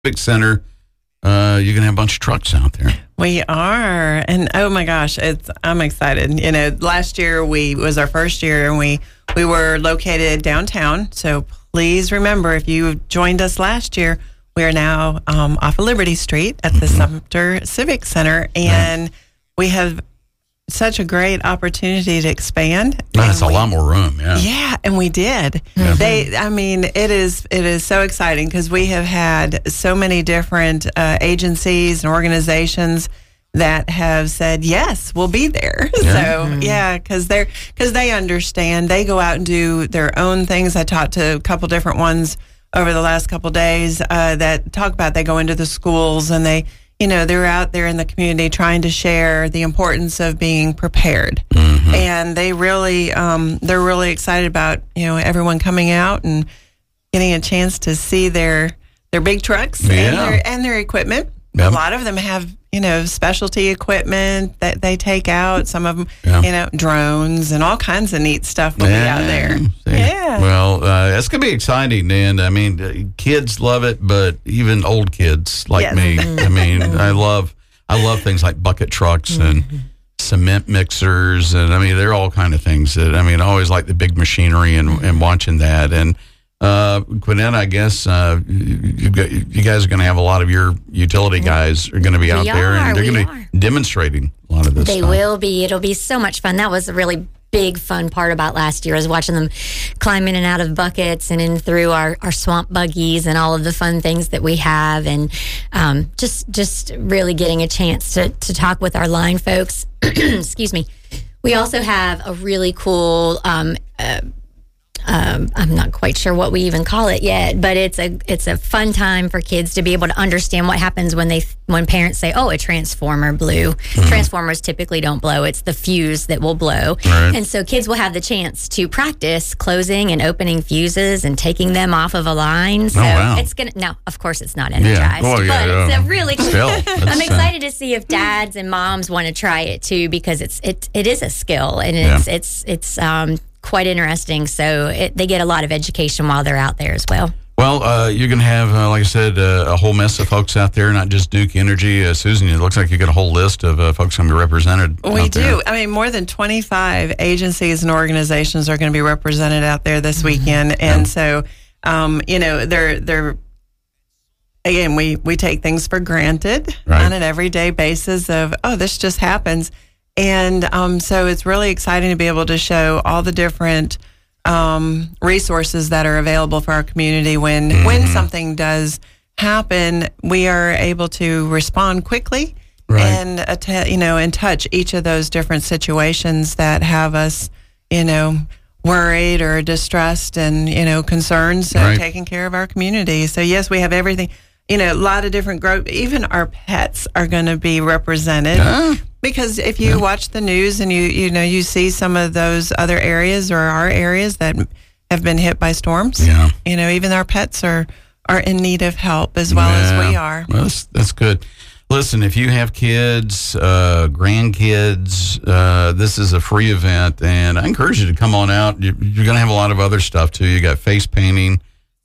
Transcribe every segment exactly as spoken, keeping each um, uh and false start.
Civic Center. Uh, you're going to have a bunch of trucks out there. We are. And oh my gosh, it's I'm excited. You know, last year we was our first year and we, we were located downtown. So please remember, if you joined us last year, we are now um, off of Liberty Street at the mm-hmm. Sumter Civic Center. And yeah. we have such a great opportunity to expand. That's a we, lot more room, yeah. Yeah, and we did. Yeah. They, I mean, it is it is so exciting because we have had so many different uh, agencies and organizations that have said yes, we'll be there. Yeah. So mm-hmm. yeah, because they're because they understand. They go out and do their own things. I talked to a couple different ones over the last couple days uh, that talk about they go into the schools and they. You know, they're out there in the community trying to share the importance of being prepared. Mm-hmm. And they really, um, they're really excited about, you know, everyone coming out and getting a chance to see their their big trucks yeah. and, their, and their equipment. Yep. A lot of them have, you know, specialty equipment that they take out. Some of them, yeah. you know, drones and all kinds of neat stuff will yeah. be out there. See. Yeah. Well, uh, that's going to be exciting. And I mean, uh, kids love it, but even old kids like yes. me. I mean, I love, I love things like bucket trucks and cement mixers. And I mean, they're all kind of things that, I mean, I always like the big machinery and, and watching that. And, Uh, Quinette, I guess uh, you, got, you guys are going to have a lot of your utility guys are going to be out we there, are, and they're going to are. be demonstrating a lot of this They stuff. will be. It'll be so much fun. That was a really big, fun part about last year, is watching them climb in and out of buckets and in through our, our swamp buggies and all of the fun things that we have, and um, just just really getting a chance to, to talk with our line folks. Excuse me. We also have a really cool... Um, uh, Um, I'm not quite sure what we even call it yet, but it's a it's a fun time for kids to be able to understand what happens when they when parents say, "Oh, a transformer blew." Mm-hmm. Transformers typically don't blow; it's the fuse that will blow. Right. And so kids will have the chance to practice closing and opening fuses and taking them off of a line. So oh, wow. it's gonna now, of course, it's not energized, yeah. Well, yeah, but yeah. it's a really cool. Still, I'm excited to see if dads and moms want to try it too, because it's it it is a skill, and it's yeah. it's it's um. quite interesting. So it, they get a lot of education while they're out there as well. Well, uh, you're going to have, uh, like I said, uh, a whole mess of folks out there, not just Duke Energy. Uh, Susan, it looks like you got a whole list of uh, folks going to be represented. We out do. There. I mean, more than twenty-five agencies and organizations are going to be represented out there this weekend. Mm-hmm. And yeah. so, um, you know, they're, they're, again, we, we take things for granted right. on an everyday basis of, oh, this just happens. And um, so it's really exciting to be able to show all the different um, resources that are available for our community. When mm-hmm. when something does happen, we are able to respond quickly right. and att- you know and touch each of those different situations that have us, you know, worried or distressed and you know concerned. So right. taking care of our community. So yes, we have everything. You know, a lot of different growth. Even our pets are going to be represented. Ah. Because if you yeah. watch the news and you you know you see some of those other areas or our areas that have been hit by storms, yeah. you know, even our pets are, are in need of help as well yeah. as we are. Well, that's, that's good. Listen, if you have kids, uh, grandkids, uh, this is a free event, and I encourage you to come on out. You're, you're going to have a lot of other stuff too. You got face painting,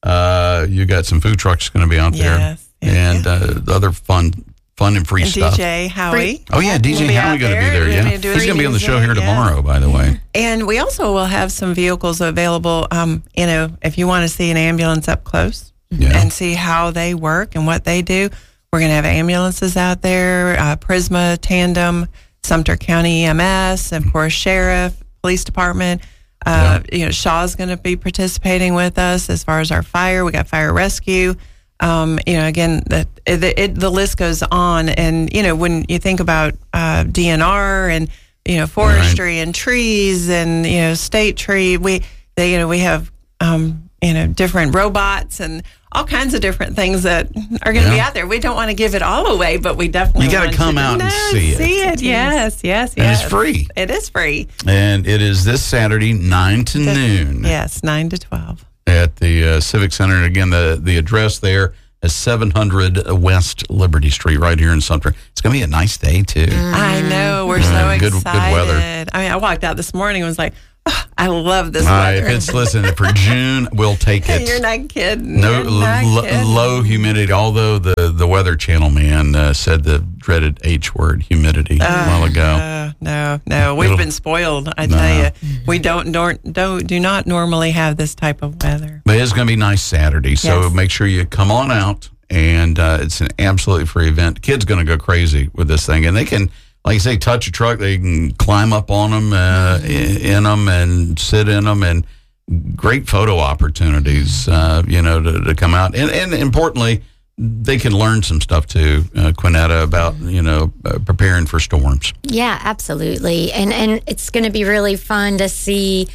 uh, you got some food trucks going to be out there, yes. and yeah. uh, other fun. Fun and free and stuff. D J Howie. Oh, yeah, D J we'll Howie going to be there, yeah. He's going to be on the show here yeah. tomorrow, by the way. And we also will have some vehicles available, um, you know, if you want to see an ambulance up close yeah. and see how they work and what they do. We're going to have ambulances out there, uh, Prisma, Tandem, Sumter County E M S, of course, Sheriff, Police Department. Uh, yeah. You know, Shaw's going to be participating with us as far as our fire. We got fire rescue. Um, you know, again, the, the, it, the list goes on. And, you know, when you think about uh, D N R and, you know, forestry right. and trees and, you know, state tree, we, they, you know, we have, um, you know, different robots and all kinds of different things that are going to yeah. be out there. We don't want to give it all away, but we definitely you got to come out no, and see it. See it, yes, yes, yes. And it's free. It is free. And it is this Saturday, nine to the, noon. Yes, nine to twelve. At the uh, Civic Center. And again, the, the address there is seven hundred West Liberty Street right here in Sumter. It's going to be a nice day, too. Mm. I know. We're uh, so good, excited. Good weather. I mean, I walked out this morning and was like, I love this All right, weather. if it's listen for June, we'll take it. You're not kidding. No You're not l- kidding. low humidity. Although the the Weather Channel man uh, said the dreaded H word, humidity, Uh, a while ago. Uh, no, no, we've It'll- been spoiled. I No. tell you, we don't, don't don't do not normally have this type of weather. But it's going to be nice Saturday, so Yes. make sure you come on out. And uh, it's an absolutely free event. Kids going to go crazy with this thing, and they can, like you say, touch a truck. They can climb up on them, uh, in them, and sit in them, and great photo opportunities. Uh, you know, to, to come out, and, and importantly, they can learn some stuff too, uh, Quinetta, about you know uh, preparing for storms. Yeah, absolutely. And and it's going to be really fun to see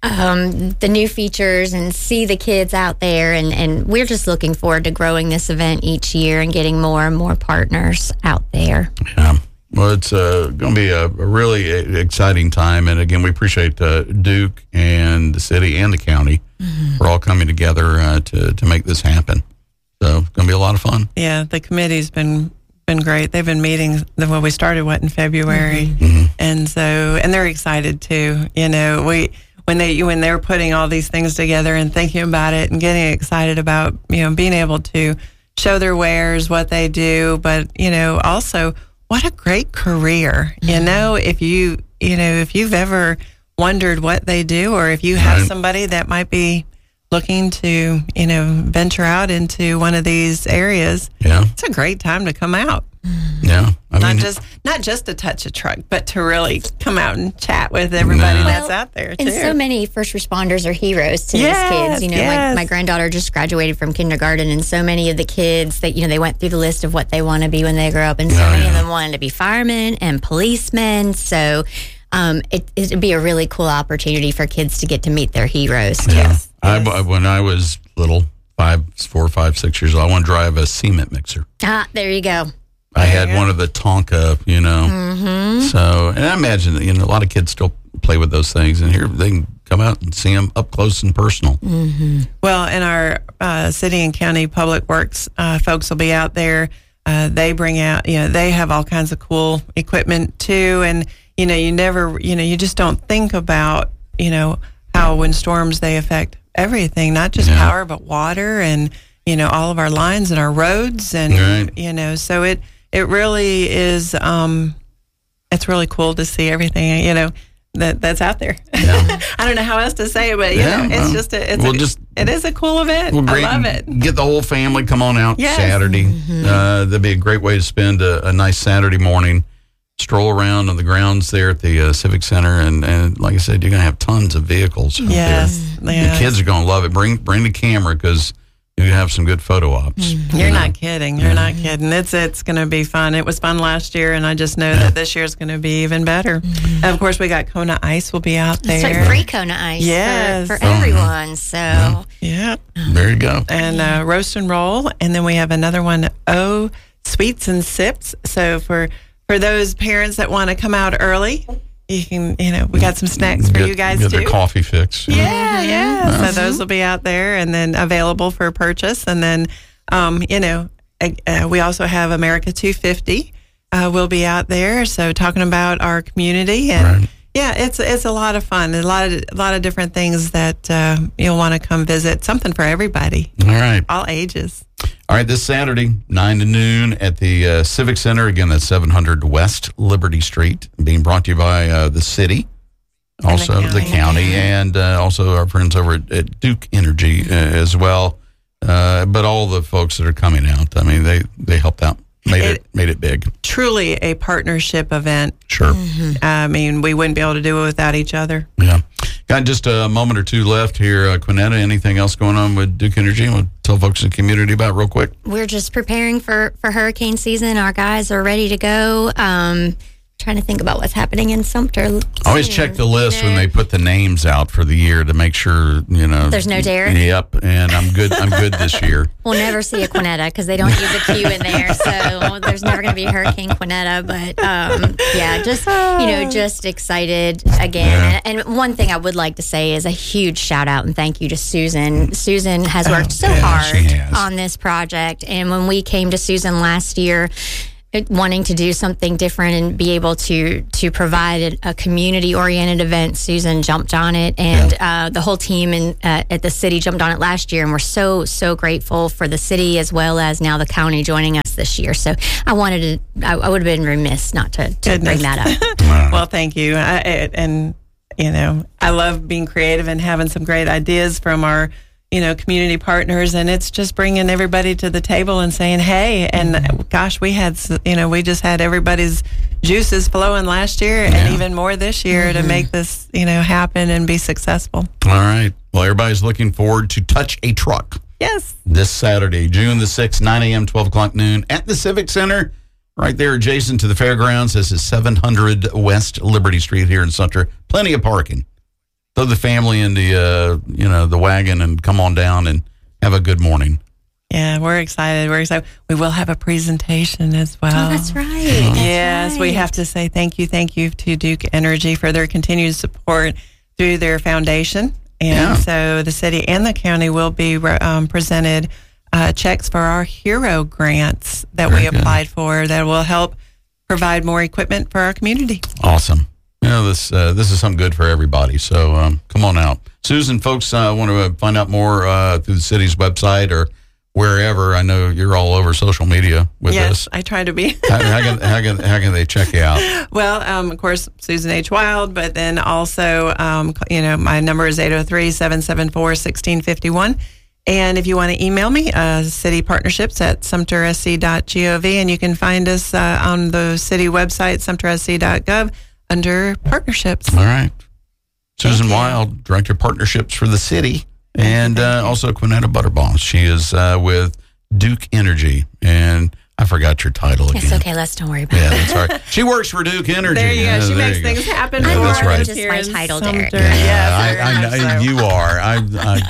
um, the new features and see the kids out there. And, and we're just looking forward to growing this event each year and getting more and more partners out there. Yeah. Well, it's uh, going to be a, a really exciting time. And again, we appreciate uh, Duke and the city and the county mm-hmm. for all coming together uh, to, to make this happen. So it's going to be a lot of fun. Yeah, the committee's been been great. They've been meeting. Well, we started what in February, Mm-hmm. and so and they're excited too. You know, we when they when they're putting all these things together and thinking about it and getting excited about you know being able to show their wares, what they do, but you know also what a great career. Mm-hmm. You know, if you you know if you've ever wondered what they do, or if you have Right. somebody that might be looking to, you know, venture out into one of these areas, Yeah. it's a great time to come out. Yeah. I Not mean, just not just to touch a truck, but to really come out and chat with everybody No. that's Well, out there too. And so many first responders are heroes to Yes, these kids. You know, yes. my, my granddaughter just graduated from kindergarten, and so many of the kids that, you know, they went through the list of what they want to be when they grow up, and so Oh, many of yeah. them wanted to be firemen and policemen. So um, it it'd be a really cool opportunity for kids to get to meet their heroes too. yeah. Yes, I, yes. when I was little, five, four, five, six years old, I want to drive a cement mixer. Ah, there you go. I had Yeah. one of the Tonka, you know. Mm-hmm. So, and I imagine that, you know, a lot of kids still play with those things, and here they can come out and see them up close and personal. Mm-hmm. Well, and our uh, city and county public works uh, folks will be out there. Uh, they bring out, you know, they have all kinds of cool equipment too. And, you know, you never, you know, you just don't think about, you know, how when storms they affect everything, not just Yeah. power, but water and, you know, all of our lines and our roads. And, Right. you know, so it, it really is, um, it's really cool to see everything, you know, that that's out there. Yeah. I don't know how else to say it, but you Yeah, know, it's well, just a, it's we'll a, just- it is a cool event. Well, I great. love it. Get the whole family, come on out Yes. Saturday. Uh, that'd be a great way to spend a, a nice Saturday morning. Stroll around on the grounds there at the uh, Civic Center, and, and like I said, you're going to have tons of vehicles out Yes, there. yes. The kids are going to love it. Bring bring the camera because you have some good photo ops. You're you know? not kidding. You're not kidding. It's it's going to be fun. It was fun last year, and I just know that this year is going to be even better. And of course, we got Kona Ice will be out That's there. like free Kona Ice Yes. for, for Oh, yeah. everyone. So Yeah, There you go. and uh, roast and roll, and then we have another one. Oh, sweets and sips. So for for those parents that want to come out early, you can. You know, we got some snacks for Get- you guys get too. their coffee fix. you know? Yeah, yeah. So those will be out there and then available for purchase. And then, um, you know, uh, uh, we also have America two fifty uh, will be out there. So talking about our community and Right. yeah, it's it's a lot of fun. A lot of a lot of different things that uh, you'll want to come visit. Something for everybody, All right. all ages. All right, this Saturday, nine to noon at the uh, Civic Center. Again, that's seven hundred West Liberty Street, being brought to you by uh, the city, also the the county. county, and uh, also our friends over at, at Duke Energy uh, as well. Uh, but all the folks that are coming out, I mean, they, they helped out, made it, It- made it big. Truly a partnership event. Sure. I mean, we wouldn't be able to do it without each other. Yeah. Got just a moment or two left here. Uh, Quinetta, anything else going on with Duke Energy? We'll tell folks in the community about it real quick. we're just preparing for, for hurricane season. Our guys are ready to go. Um, trying to think about what's happening in Sumter. Always soon. check the list when No. they put the names out for the year to make sure, you know. There's no Derek? Yep, and I'm good. I'm good this year. We'll never see a Quinetta because they don't use a Q in there, so there's never going to be a Hurricane Quinetta. But um, yeah, just you know, just excited again. And, and one thing I would like to say is a huge shout out and thank you to Susan. Susan has worked so yeah, hard she has. on this project, and when we came to Susan last year, wanting to do something different and be able to to provide a, a community-oriented event, Susan jumped on it, and yeah. uh, the whole team in, uh, at the city jumped on it last year, and we're so, so grateful for the city as well as now the county joining us this year. So I wanted to, I, I would have been remiss not to, to bring that up. Well, thank you. I, and, you know, I love being creative and having some great ideas from our you know, community partners, and it's just bringing everybody to the table and saying, hey, and mm-hmm. gosh, we had, you know, we just had everybody's juices flowing last year yeah. and even more this year mm-hmm. to make this, you know, happen and be successful. All right. Well, everybody's looking forward to Touch a Truck. Yes. This Saturday, June the sixth, nine a.m., twelve o'clock noon at the Civic Center, right there adjacent to the fairgrounds. This is seven hundred West Liberty Street here in Sumter. Plenty of parking. Throw the family in the, uh, you know, the wagon and come on down and have a good morning. Yeah, we're excited. We're excited. We will have a presentation as well. Oh, that's right. That's yes, right. We have to say thank you, thank you to Duke Energy for their continued support through their foundation. And yeah. so the city and the county will be um, presented uh, checks for our HERO grants that Very we applied good. for that will help provide more equipment for our community. Awesome. You know, this uh, this is something good for everybody, so um, come on out. Susan, folks uh, want to find out more uh, through the city's website or wherever. I know you're all over social media with yes, this. Yes, I try to be. how, how, can, how, can, how can they check you out? Well, um, of course, Susan H. Wild, but then also, um, you know, my number is eight oh three, seven seven four, one six five one. And if you want to email me, uh, city partnerships at sumter s c dot gov, and you can find us uh, on the city website, sumter s c dot gov. Under partnerships. All right. Susan Wild, Director of Partnerships for the city, and uh, also Quinetta Butterboss. She is uh, with Duke Energy, and I forgot your title again. It's okay, Les, don't worry about yeah, it. Yeah, that's all right. She works for Duke Energy. There you go. Yeah, she makes you things go. happen. Yeah, for that's right. Just my title, Derek. Yeah, yes, I, I know so. you are. I,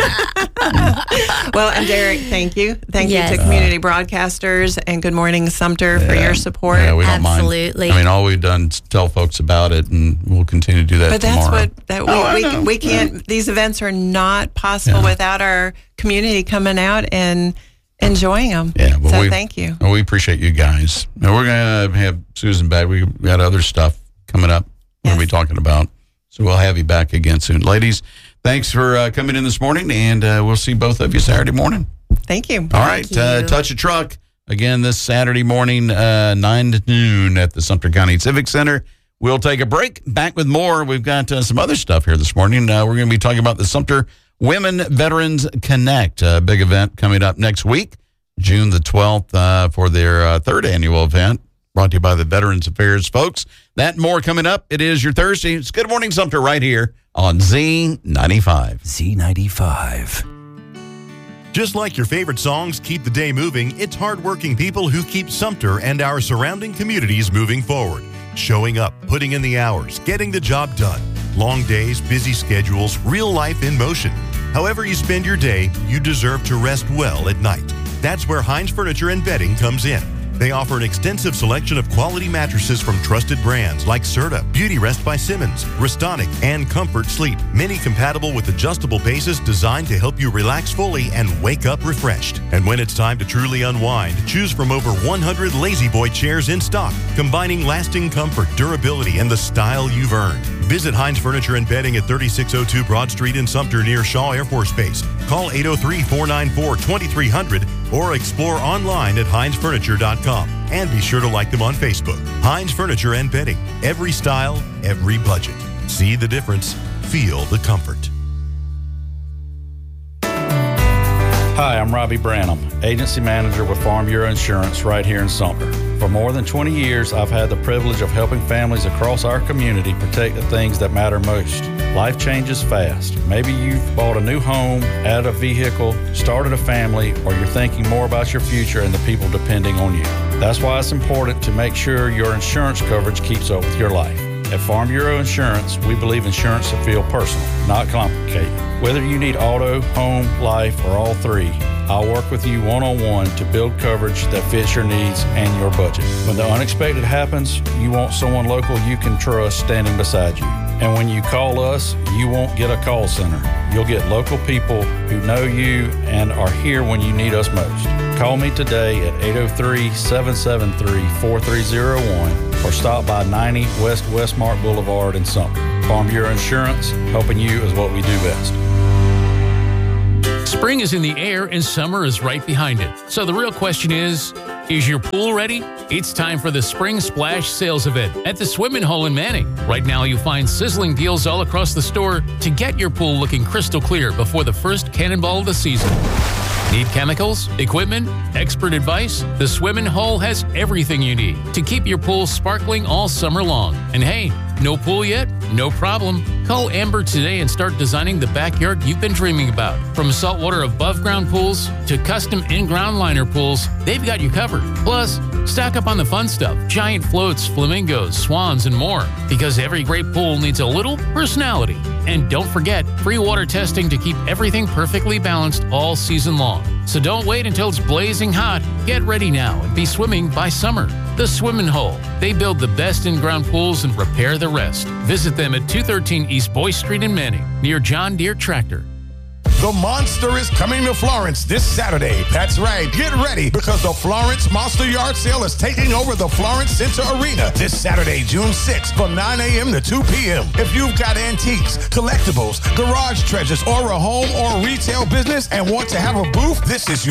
I, well, and Derek, thank you. Thank yes. you to community uh, broadcasters and Good Morning Sumter yeah, for your support. Yeah, we don't Absolutely. mind. I mean, all we've done is tell folks about it, and we'll continue to do that but tomorrow. But that's what that we, oh, we, we, we can't. Yeah. These events are not possible yeah. without our community coming out and enjoying them. Yeah, well, so we, thank you. Well, we appreciate you guys. Now we're going to have Susan back. We got other stuff coming up yes. we'll be talking about. So we'll have you back again soon. Ladies, thanks for uh, coming in this morning, and uh, we'll see both of you Saturday morning. Thank you. All right. Uh, Touch a Truck, again, this Saturday morning, uh, nine to noon at the Sumter County Civic Center. We'll take a break. Back with more. We've got uh, some other stuff here this morning. Uh, we're going to be talking about the Sumter Women Veterans Connect, a big event coming up next week, June the twelfth, uh, for their uh, third annual event, brought to you by the Veterans Affairs folks. That and more coming up. It is your Thursday. It's Good Morning Sumter right here on Z ninety-five. Z ninety-five. Just like your favorite songs keep the day moving, it's hardworking people who keep Sumter and our surrounding communities moving forward. Showing up, putting in the hours, getting the job done. Long days, busy schedules, real life in motion. However you spend your day, you deserve to rest well at night. That's where Hines Furniture and Bedding comes in. They offer an extensive selection of quality mattresses from trusted brands like Serta, Beauty Rest by Simmons, Restonic, and Comfort Sleep. Many compatible with adjustable bases designed to help you relax fully and wake up refreshed. And when it's time to truly unwind, choose from over one hundred Lazy Boy chairs in stock, combining lasting comfort, durability, and the style you've earned. Visit Hines Furniture and Bedding at thirty-six oh two Broad Street in Sumter near Shaw Air Force Base. Call eight oh three, four nine four, two three zero zero or explore online at hines furniture dot com. And be sure to like them on Facebook. Hines Furniture and Bedding. Every style, every budget. See the difference. Feel the comfort. Hi, I'm Robbie Branham, Agency Manager with Farm Bureau Insurance right here in Sumter. For more than twenty years, I've had the privilege of helping families across our community protect the things that matter most. Life changes fast. Maybe you've bought a new home, added a vehicle, started a family, or you're thinking more about your future and the people depending on you. That's why it's important to make sure your insurance coverage keeps up with your life. At Farm Bureau Insurance, we believe insurance should feel personal, not complicated. Whether you need auto, home, life, or all three, I'll work with you one-on-one to build coverage that fits your needs and your budget. When the unexpected happens, you want someone local you can trust standing beside you. And when you call us, you won't get a call center. You'll get local people who know you and are here when you need us most. Call me today at eight oh three, seven seven three, four three oh one or stop by ninety West Westmart Boulevard in Sumter. Farm Bureau Insurance, helping you is what we do best. Spring is in the air and summer is right behind it. So the real question is, is your pool ready? It's time for the Spring Splash Sales Event at the Swimming Hole in Manning. Right now you'll find sizzling deals all across the store to get your pool looking crystal clear before the first cannonball of the season. Need chemicals, equipment, expert advice? The Swimming Hole has everything you need to keep your pool sparkling all summer long. And hey, no pool yet? No problem. Call Amber today and start designing the backyard you've been dreaming about. From saltwater above-ground pools to custom in-ground liner pools, they've got you covered. Plus, stock up on the fun stuff, giant floats, flamingos, swans, and more. Because every great pool needs a little personality. And don't forget, free water testing to keep everything perfectly balanced all season long. So don't wait until it's blazing hot. Get ready now and be swimming by summer. The Swimming Hole. They build the best in-ground pools and repair the rest. Visit them at two thirteen East Boyce Street in Manning, near John Deere Tractor. The Monster is coming to Florence this Saturday. That's right. Get ready because the Florence Monster Yard Sale is taking over the Florence Center Arena this Saturday, June sixth from nine a.m. to two p.m. If you've got antiques, collectibles, garage treasures, or a home or retail business and want to have a booth, this is your